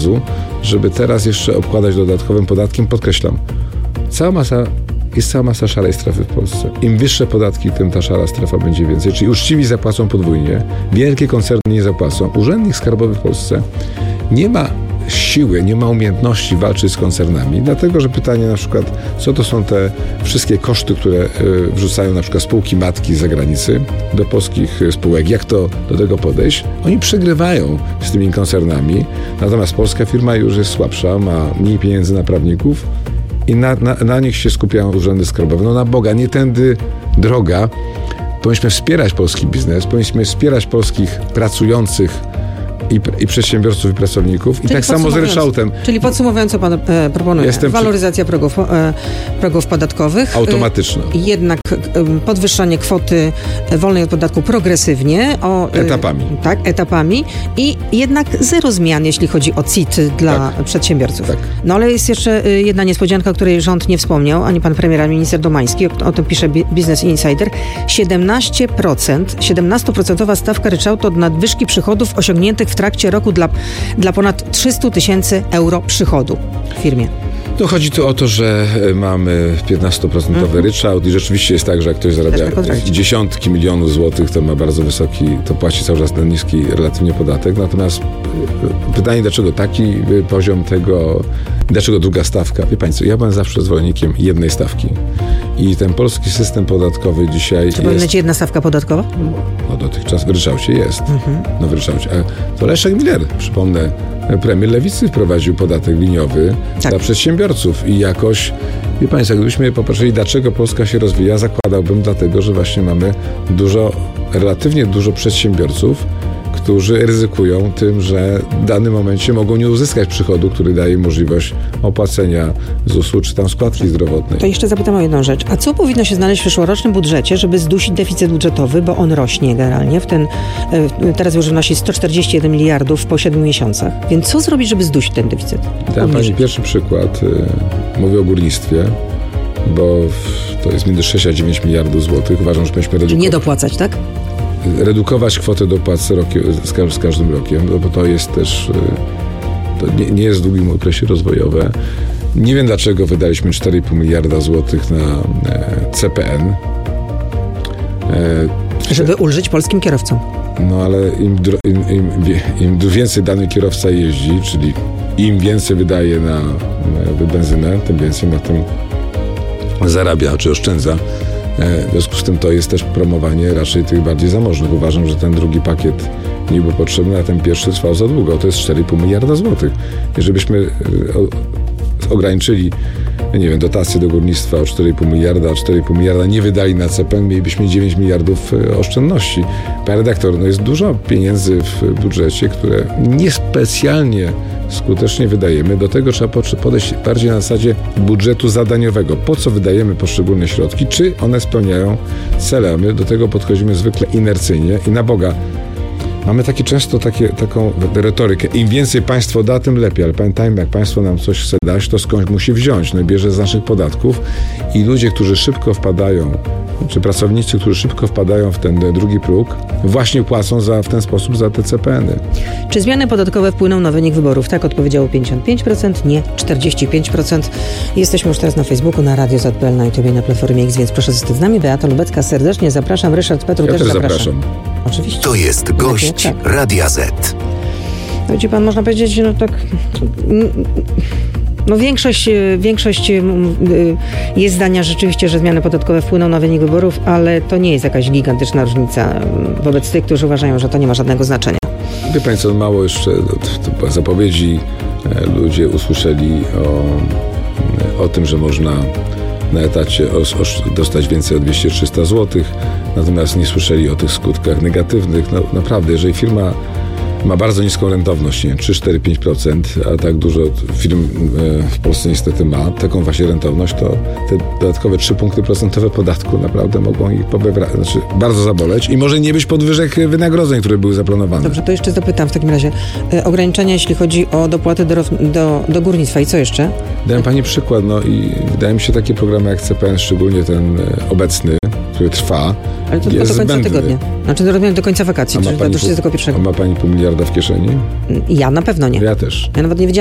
żeby teraz jeszcze obkładać dodatkowym podatkiem, podkreślam, jest cała masa szarej strefy w Polsce. Im wyższe podatki, tym ta szara strefa będzie więcej. Czyli uczciwi zapłacą podwójnie, wielkie koncerny nie zapłacą. Urzędnik skarbowy w Polsce nie ma siły, nie ma umiejętności walczyć z koncernami, dlatego, że pytanie na przykład, co to są te wszystkie koszty, które wrzucają na przykład spółki matki z zagranicy do polskich spółek, jak to do tego podejść? Oni przegrywają z tymi koncernami, natomiast polska firma już jest słabsza, ma mniej pieniędzy na prawników i na nich się skupiają urzędy skarbowe. No na Boga, nie tędy droga. Powinniśmy wspierać polski biznes, powinniśmy wspierać polskich pracujących i przedsiębiorców, i pracowników. I tak samo z ryczałtem. Czyli podsumowując, co pan proponuje, waloryzacja progów podatkowych. Automatyczna. Jednak podwyższanie kwoty wolnej od podatku progresywnie. Etapami. Tak, etapami. I jednak zero zmian, jeśli chodzi o CIT dla przedsiębiorców. Tak. No ale jest jeszcze jedna niespodzianka, o której rząd nie wspomniał, ani pan premier, ani minister Domański. O tym pisze Business Insider. 17% stawka ryczałtu od nadwyżki przychodów osiągniętych w trakcie roku dla ponad 300 000 euro przychodu w firmie. No chodzi tu o to, że mamy 15% ryczałt i rzeczywiście jest tak, że jak ktoś zarabia dziesiątki milionów złotych, to ma bardzo wysoki, to płaci cały czas ten niski relatywnie podatek. Natomiast pytanie, dlaczego taki poziom tego, dlaczego druga stawka? Wie Państwo, ja byłem zawsze zwolennikiem jednej stawki. I ten polski system podatkowy dzisiaj jest... Czy powinna być jedna stawka podatkowa? No dotychczas w ryczałcie jest. No w ryczałcie. A to Leszek Miller, przypomnę, premier Lewicy wprowadził podatek liniowy dla przedsiębiorców i jakoś, wie Państwo, gdybyśmy popatrzyli, dlaczego Polska się rozwija, zakładałbym dlatego, że właśnie mamy relatywnie dużo przedsiębiorców, którzy ryzykują tym, że w danym momencie mogą nie uzyskać przychodu, który daje możliwość opłacenia ZUS-u czy tam składki zdrowotnej. To jeszcze zapytam o jedną rzecz. A co powinno się znaleźć w przyszłorocznym budżecie, żeby zdusić deficyt budżetowy, bo on rośnie generalnie. Teraz już wynosi 141 miliardów po 7 miesiącach. Więc co zrobić, żeby zdusić ten deficyt? Dam Pani pierwszy przykład. Mówię o górnictwie, bo to jest między 6 a 9 miliardów złotych. Uważam, że powinniśmy redukować. Nie dopłacać, tak? Redukować kwotę dopłat z każdym rokiem, bo to jest też, to nie jest w długim okresie rozwojowe. Nie wiem, dlaczego wydaliśmy 4,5 miliarda złotych na CPN. Żeby ulżyć polskim kierowcom. No ale im więcej dany kierowca jeździ, czyli im więcej wydaje na benzynę, tym więcej na tym zarabia czy oszczędza. W związku z tym to jest też promowanie raczej tych bardziej zamożnych. Uważam, że ten drugi pakiet nie był potrzebny, a ten pierwszy trwał za długo. To jest 4,5 miliarda złotych. Jeżeli byśmy ograniczyli, nie wiem, dotacje do górnictwa o 4,5 miliarda, a 4,5 miliarda nie wydali na CPN, mielibyśmy 9 miliardów oszczędności. Panie redaktor, no jest dużo pieniędzy w budżecie, które niespecjalnie skutecznie wydajemy. Do tego trzeba podejść bardziej na zasadzie budżetu zadaniowego. Po co wydajemy poszczególne środki? Czy one spełniają cele? My do tego podchodzimy zwykle inercyjnie i na Boga. Mamy często taką retorykę. Im więcej państwo da, tym lepiej. Ale pamiętajmy, jak państwo nam coś chce dać, to skądś musi wziąć. No i bierze z naszych podatków. I ludzie, którzy szybko wpadają, czy pracownicy, którzy szybko wpadają w ten drugi próg, właśnie płacą w ten sposób za te CPN-y. Czy zmiany podatkowe wpłyną na wynik wyborów? Tak odpowiedziało 55%, nie 45%. Jesteśmy już teraz na Facebooku, na Radio ZPL, na YouTube, na Platformie X, więc proszę zostać z nami. Beata Lubecka, serdecznie zapraszam. Ryszard Petru też zapraszam. Oczywiście. To jest gość Radia Z. Widzi pan, można powiedzieć, no tak... No większość jest zdania rzeczywiście, że zmiany podatkowe wpłyną na wynik wyborów, ale to nie jest jakaś gigantyczna różnica wobec tych, którzy uważają, że to nie ma żadnego znaczenia. Wie Państwo, mało jeszcze zapowiedzi ludzie usłyszeli o tym, że można na etacie dostać więcej o 200-300 zł, natomiast nie słyszeli o tych skutkach negatywnych. No, naprawdę, jeżeli firma ma bardzo niską rentowność, nie 3, 4, 5%, a tak dużo firm w Polsce niestety ma taką właśnie rentowność, to te dodatkowe 3 punkty procentowe podatku naprawdę mogą ich bardzo zaboleć i może nie być podwyżek wynagrodzeń, które były zaplanowane. Dobrze, to jeszcze zapytam w takim razie. Ograniczenia, jeśli chodzi o dopłaty do górnictwa i co jeszcze? Dałem Pani przykład, no i wydaje mi się takie programy jak CPN, szczególnie ten obecny, który trwa, Ale to tylko jest do końca zbędny. tygodnia. Znaczy do końca wakacji, czyli do 31. A ma pani pół miliarda w kieszeni? Ja na pewno nie. Ja też. Ja nawet nie wiedziałam,